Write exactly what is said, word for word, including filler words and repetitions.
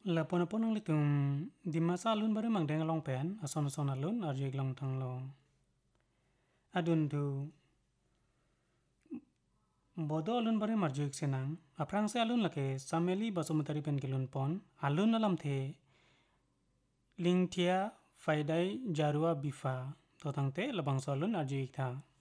Lapon-apon ang litum di masa alun baru mang deng long pen ason son alun arjig long tang lo. Adun tu bodo alun baru marjuk senang aprang se alun lake sameli basumutari pen kilun pon alun alam the lingtia faidai jarua bifa totang te labang so alun arjig tha.